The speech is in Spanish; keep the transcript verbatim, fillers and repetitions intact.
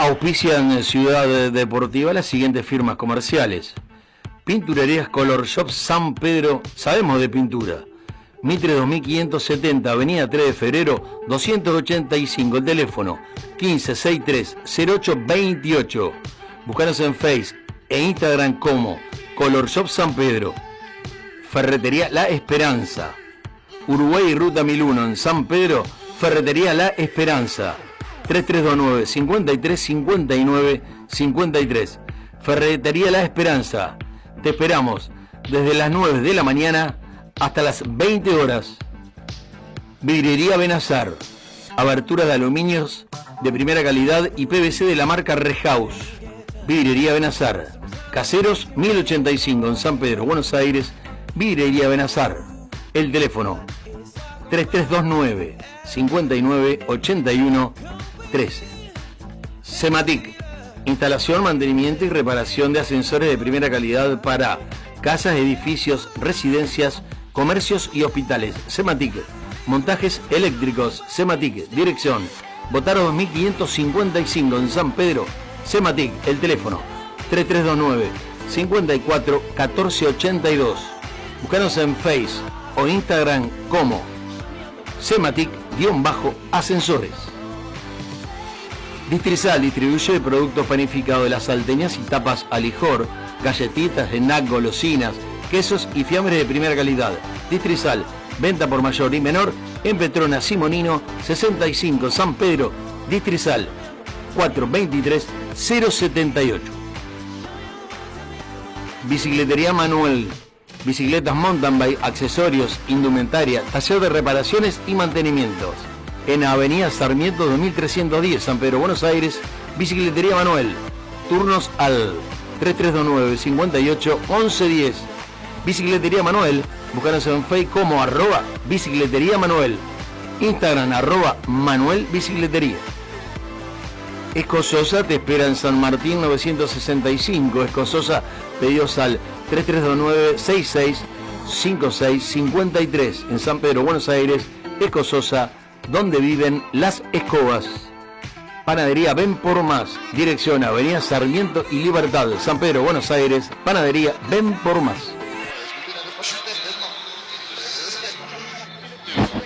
Auspician Ciudad Deportiva las siguientes firmas comerciales: Pinturerías Color Shop San Pedro, sabemos de pintura. Mitre dos mil quinientos setenta, Avenida tres de Febrero, doscientos ochenta y cinco, el teléfono quince sesenta y tres cero ocho veintiocho. Búscanos en Facebook e Instagram como Color Shop San Pedro. Ferretería La Esperanza, Uruguay y Ruta mil uno en San Pedro. Ferretería La Esperanza, tres tres dos nueve, cinco tres cinco nueve cinco tres. Ferretería La Esperanza, te esperamos desde las nueve de la mañana hasta las veinte horas. Vidriería Benazar, aberturas de aluminios de primera calidad y P V C de la marca Rehouse. Vidriería Benazar, Caseros mil ochenta y cinco en San Pedro, Buenos Aires. Vidriería Benazar, el teléfono tres tres dos nueve, cinco nueve ocho uno uno tres. Sematic, instalación, mantenimiento y reparación de ascensores de primera calidad para casas, edificios, residencias, comercios y hospitales. Sematic, montajes eléctricos. Sematic, dirección Botaro dos mil quinientos cincuenta y cinco en San Pedro. Sematic, el teléfono tres tres dos nueve, cinco cuatro, uno cuatro ocho dos. Búscanos en Face o Instagram como Sematic-ascensores. Distrizal distribuye productos panificados de las salteñas y tapas a lijor, galletitas, snack, golosinas, quesos y fiambres de primera calidad. Distrizal, venta por mayor y menor en Petrona Simonino sesenta y cinco, San Pedro. Distrizal, cuatro veintitrés cero setenta y ocho. Bicicletería Manuel, bicicletas mountain bike, accesorios, indumentaria, taller de reparaciones y mantenimientos. En Avenida Sarmiento dos mil trescientos diez, San Pedro, Buenos Aires. Bicicletería Manuel, turnos al tres tres dos nueve, cinco ocho, once diez. Bicicletería Manuel, búscanos en Facebook como arroba bicicletería Manuel, Instagram arroba Manuel Bicicletería. Escososa te espera en San Martín novecientos sesenta y cinco. Escososa, pedidos al tres tres dos nueve, seis seis cinco seis cinco tres. En San Pedro, Buenos Aires. Escososa, donde viven las escobas. Panadería Ven por Más, dirección Avenida Sarmiento y Libertad, San Pedro, Buenos Aires. Panadería Ven por Más.